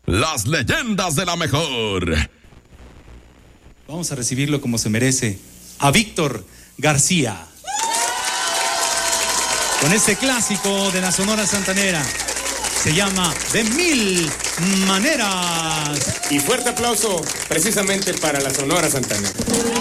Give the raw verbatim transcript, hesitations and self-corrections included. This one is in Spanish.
las leyendas de la mejor. Vamos a recibirlo como se merece, a Víctor García, con este clásico de la Sonora Santanera. Se llama De Mil Maneras. Y fuerte aplauso precisamente para la Sonora Santanera.